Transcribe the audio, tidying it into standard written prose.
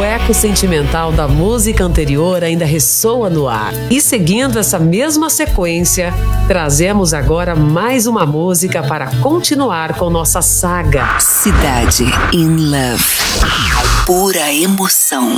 eco sentimental da música anterior ainda ressoa no ar. E seguindo essa mesma sequência, trazemos agora mais uma música para continuar com nossa saga. Cidade in Love. Pura emoção.